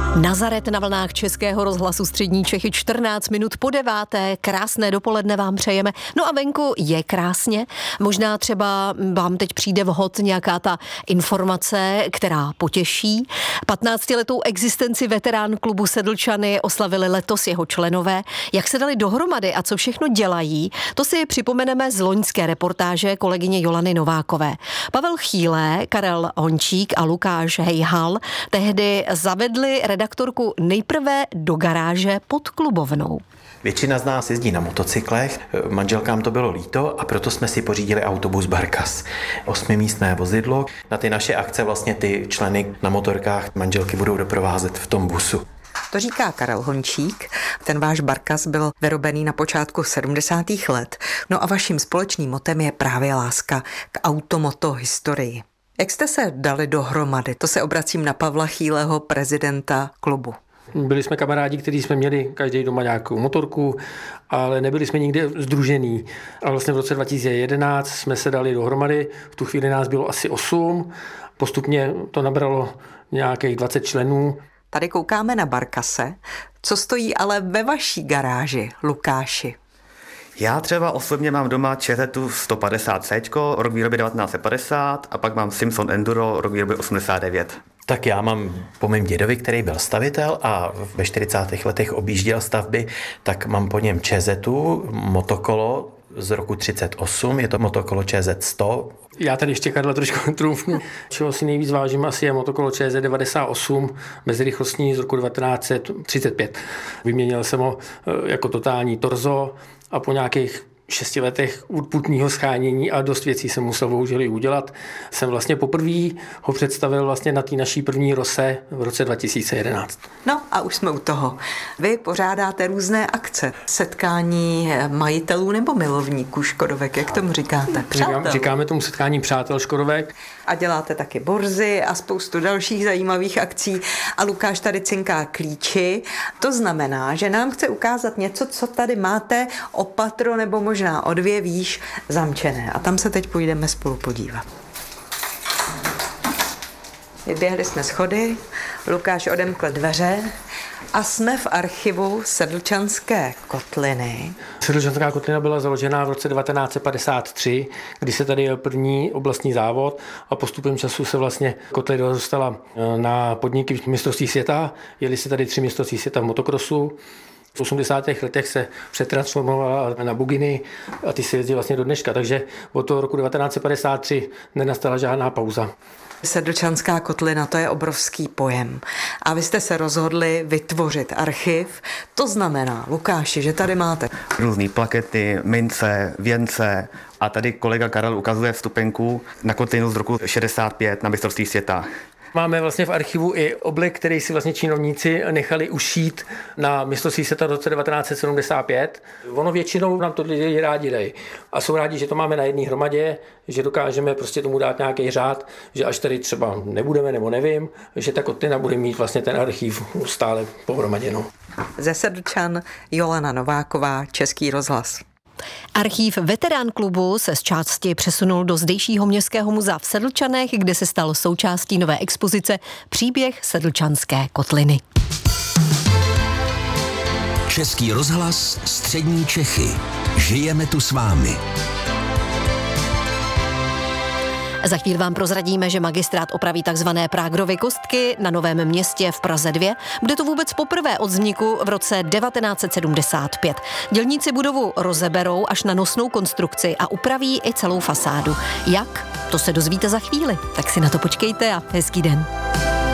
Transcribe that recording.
Nazaret na vlnách Českého rozhlasu Střední Čechy, 14 minut po 9. Krásné dopoledne vám přejeme. No a venku je krásně. Možná třeba vám teď přijde vhod nějaká ta informace, která potěší. 15letou existenci veterán klubu Sedlčany oslavili letos jeho členové. Jak se dali dohromady a co všechno dělají, to si připomeneme z loňské reportáže kolegyně Jolany Novákové. Pavel Chýlé, Karel Hončík a Lukáš Hejhal tehdy zavedli redaktorku nejprve do garáže pod klubovnou. Většina z nás jezdí na motocyklech, manželkám to bylo líto a proto jsme si pořídili autobus Barkas. 8místné vozidlo. Na ty naše akce vlastně ty členy na motorkách manželky budou doprovázet v tom busu. To říká Karel Hončík. Ten váš Barkas byl vyrobený na počátku 70. let. No a vaším společným motem je právě láska k automoto historii. Jak jste se dali dohromady? To se obracím na Pavla Chýleho, prezidenta klubu. Byli jsme kamarádi, kteří jsme měli každý doma nějakou motorku, ale nebyli jsme nikde sdružení. A vlastně v roce 2011 jsme se dali dohromady, v tu chvíli nás bylo asi 8, postupně to nabralo nějakých 20 členů. Tady koukáme na Barkase. Co stojí ale ve vaší garáži, Lukáši? Já třeba osobně mám doma Čezetu 150C, rok výroby 1950 a pak mám Simpson Enduro, rok výroby 89. Tak já mám po mém dědovi, který byl stavitel a ve 40. letech objížděl stavby, tak mám po něm Čezetu, motokolo z roku 38, je to motokolo ČZ100. Já tady ještě, Karla, trošku trumfnu. Čeho si nejvíc vážím, asi je motokolo ČZ98 bezrychlostní z roku 1935. Vyměnil jsem ho jako totální torzo a po nějakých 6 letech urputního schánění a dost věcí jsem musel bohužel i udělat. Jsem vlastně poprvé ho představil vlastně na té naší první rose v roce 2011. No a už jsme u toho. Vy pořádáte různé akce, setkání majitelů nebo milovníků škodovek, jak tomu říkáte? Říkáme tomu setkání přátel škodovek. A děláte taky borzy a spoustu dalších zajímavých akcí. A Lukáš tady cinká klíči. To znamená, že nám chce ukázat něco, co tady máte o patro nebo možná o 2 výš zamčené. A tam se teď půjdeme spolu podívat. Vyběhli jsme schody, Lukáš odemkl dveře a jsme v archivu Sedlčanské kotliny. Sedlčanská kotlina byla založena v roce 1953, kdy se tady jel první oblastní závod a postupem času se vlastně kotlina dostala na podniky mistrovství světa. Jeli se tady 3 mistrovství světa v motokrosu. V 80. letech se přetransformovala na buginy a ty se jezdí vlastně do dneška, takže od toho roku 1953 nenastala žádná pauza. Sedlčanská kotlina, to je obrovský pojem. A vy jste se rozhodli vytvořit archiv. To znamená, Lukáši, že tady máte různý plakety, mince, věnce a tady kolega Karel ukazuje vstupenku na kotlinu z roku 65 na mistrovství světa. Máme vlastně v archivu i oblek, který si vlastně činovníci nechali ušít na mistrovství světa v roce 1975. Ono většinou nám to lidi rádi dají. A jsou rádi, že to máme na jedné hromadě, že dokážeme prostě tomu dát nějaký řád, že až tady třeba nebudeme nebo nevím, že ta kotlina bude mít vlastně ten archiv stále pohromaděno. Ze Sedlčan Jolana Nováková, Český rozhlas. Archív veterán klubu se z části přesunul do zdejšího městského muzea v Sedlčanech, kde se stal součástí nové expozice Příběh Sedlčanské kotliny. Český rozhlas Střední Čechy. Žijeme tu s vámi. Za chvíli vám prozradíme, že magistrát opraví takzvané Prágrovy kostky na Novém Městě v Praze 2. Bude to vůbec poprvé od vzniku v roce 1975. Dělníci budovu rozeberou až na nosnou konstrukci a upraví i celou fasádu. Jak? To se dozvíte za chvíli. Tak si na to počkejte a hezký den.